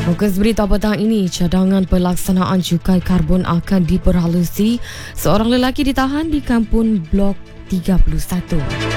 Fokus berita petang ini, cadangan pelaksanaan cukai karbon akan diperhalusi. Seorang lelaki ditahan di kampung Blok 31.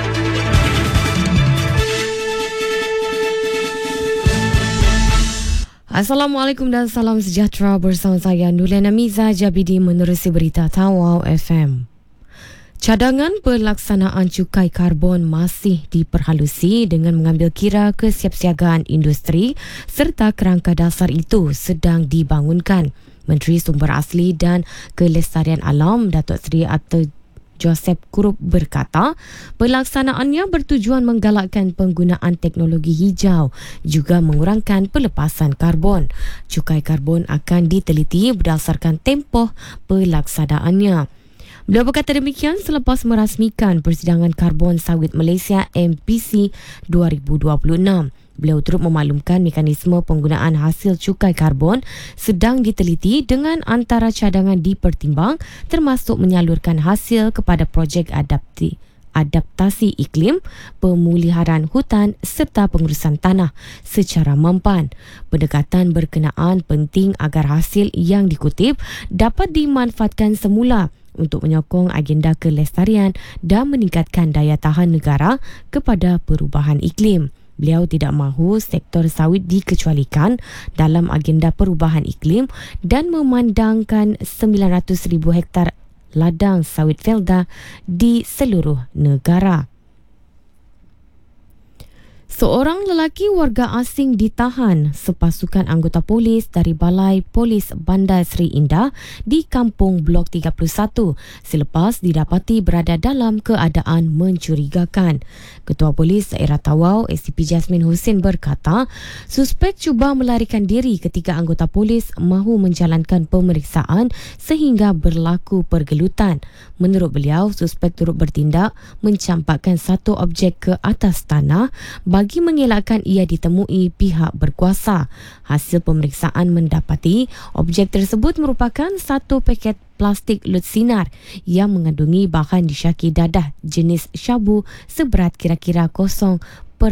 Assalamualaikum dan salam sejahtera, bersama saya Nuliana Miza Jabidi menerusi berita Tawau FM. Cadangan pelaksanaan cukai karbon masih diperhalusi dengan mengambil kira kesiapsiagaan industri serta kerangka dasar itu sedang dibangunkan. Menteri Sumber Asli dan Kelestarian Alam Datuk Seri Atau Joseph Kurup berkata, pelaksanaannya bertujuan menggalakkan penggunaan teknologi hijau juga mengurangkan pelepasan karbon. Cukai karbon akan diteliti berdasarkan tempoh pelaksanaannya. Beliau berkata demikian selepas merasmikan Persidangan Karbon Sawit Malaysia MPC 2026. Beliau turut memaklumkan mekanisme penggunaan hasil cukai karbon sedang diteliti dengan antara cadangan dipertimbang termasuk menyalurkan hasil kepada projek adaptasi iklim, pemuliharaan hutan serta pengurusan tanah secara mempan. Pendekatan berkenaan penting agar hasil yang dikutip dapat dimanfaatkan semula untuk menyokong agenda kelestarian dan meningkatkan daya tahan negara kepada perubahan iklim. Beliau tidak mahu sektor sawit dikecualikan dalam agenda perubahan iklim dan memandangkan 900,000 hektar ladang sawit felda di seluruh negara. Seorang lelaki warga asing ditahan sepasukan anggota polis dari Balai Polis Bandar Seri Indah di Kampung Blok 31 selepas didapati berada dalam keadaan mencurigakan. Ketua Polis Daerah Tawau, ACP Jasmine Hussein berkata, suspek cuba melarikan diri ketika anggota polis mahu menjalankan pemeriksaan sehingga berlaku pergelutan. Menurut beliau, suspek turut bertindak mencampakkan satu objek ke atas tanah bagi mengelakkan ia ditemui pihak berkuasa. Hasil pemeriksaan mendapati objek tersebut merupakan satu paket plastik lut sinar yang mengandungi bahan disyaki dadah jenis syabu seberat kira-kira 0.14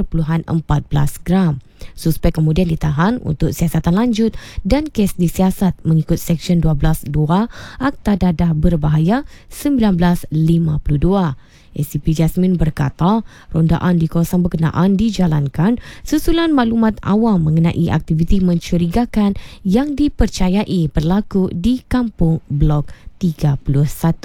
gram. Suspek kemudian ditahan untuk siasatan lanjut dan kes disiasat mengikut Seksyen 12.2 Akta Dadah Berbahaya 1952. ACP Jasmine berkata, rondaan di kawasan berkenaan dijalankan susulan maklumat awam mengenai aktiviti mencurigakan yang dipercayai berlaku di Kampung Blok 31.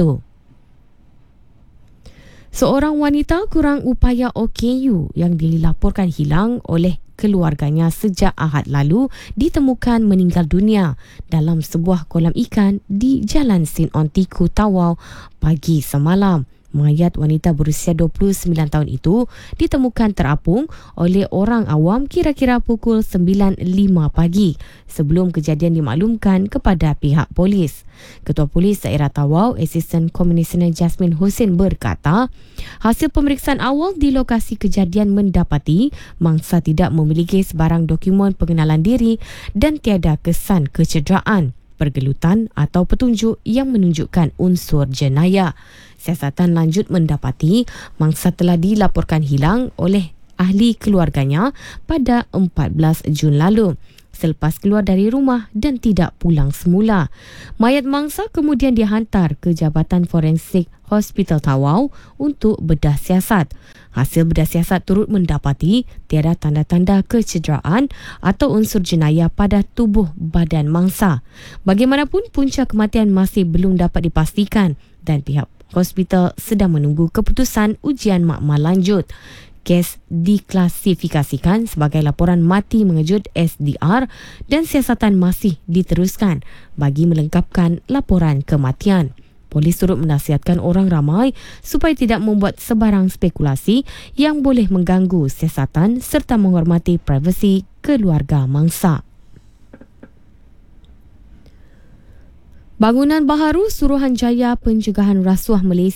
Seorang wanita kurang upaya OKU yang dilaporkan hilang oleh keluarganya sejak Ahad lalu ditemukan meninggal dunia dalam sebuah kolam ikan di Jalan Sin On Tiku, Tawau pagi semalam. Mayat wanita berusia 29 tahun itu ditemukan terapung oleh orang awam kira-kira pukul 9.05 pagi sebelum kejadian dimaklumkan kepada pihak polis. Ketua Polis Daerah Tawau, Asisten Komisioner Jasmine Hussein berkata, hasil pemeriksaan awal di lokasi kejadian mendapati mangsa tidak memiliki sebarang dokumen pengenalan diri dan tiada kesan kecederaan, pergelutan atau petunjuk yang menunjukkan unsur jenayah. Siasatan lanjut mendapati mangsa telah dilaporkan hilang oleh ahli keluarganya pada 14 Jun lalu selepas keluar dari rumah dan tidak pulang semula. Mayat mangsa kemudian dihantar ke Jabatan Forensik Hospital Tawau untuk bedah siasat. Hasil bedah siasat turut mendapati tiada tanda-tanda kecederaan atau unsur jenayah pada tubuh badan mangsa. Bagaimanapun, punca kematian masih belum dapat dipastikan dan pihak hospital sedang menunggu keputusan ujian makmal lanjut. Kes diklasifikasikan sebagai laporan mati mengejut SDR dan siasatan masih diteruskan bagi melengkapkan laporan kematian. Polis turut menasihatkan orang ramai supaya tidak membuat sebarang spekulasi yang boleh mengganggu siasatan serta menghormati privasi keluarga mangsa. Bangunan baharu Suruhanjaya Pencegahan Rasuah Malaysia